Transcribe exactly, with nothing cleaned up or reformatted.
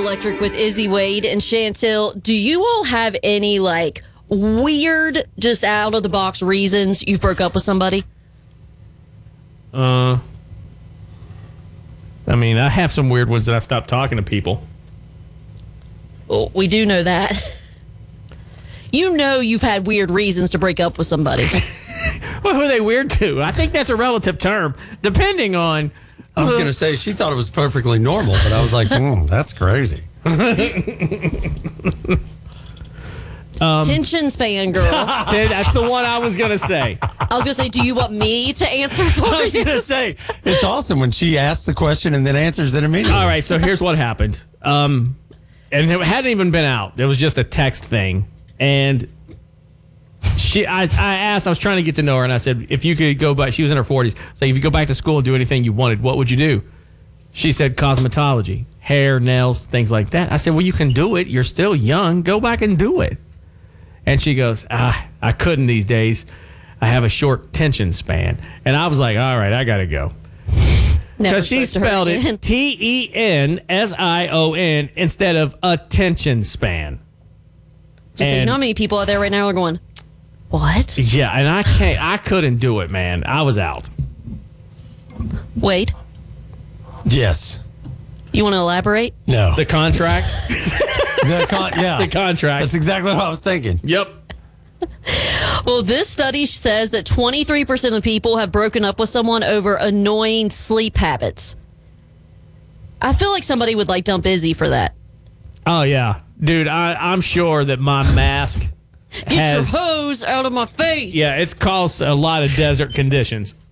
Electric with Izzy Wade and Chantel. Do you all have any, like, weird, just out-of-the-box reasons you've broke up with somebody? Uh, I mean, I have some weird ones that I stopped talking to people. Well, we do know that. You know you've had weird reasons to break up with somebody. Well, who are they weird to? I think that's a relative term, depending on... I was going to say, she thought it was perfectly normal, but I was like, mm, that's crazy. um, Tension span, girl. That's the one I was going to say. I was going to say, do you want me to answer for you? I was going to say, it's awesome when she asks the question and then answers it immediately. All right, so here's what happened. Um, and it hadn't even been out. It was just a text thing. And... She, I, I asked, I was trying to get to know her, and I said, if you could go back, she was in her forties, say, if you go back to school and do anything you wanted, what would you do? She said, cosmetology, hair, nails, things like that. I said, well, you can do it. You're still young. Go back and do it. And she goes, ah, I couldn't these days. I have a short attention span. And I was like, all right, I got to go. Because she spelled it T E N S I O N instead of attention span. Just so you know how many people out there right now are going, what? Yeah, and I can't. I couldn't do it, man. I was out. Wade? Yes. You want to elaborate? No. The contract? the con- yeah. The contract. That's exactly what I was thinking. Yep. Well, this study says that twenty-three percent of people have broken up with someone over annoying sleep habits. I feel like somebody would like dump Izzy for that. Oh, yeah. Dude, I, I'm sure that my mask... Get has, your hose out of my face. Yeah, it's caused a lot of desert conditions.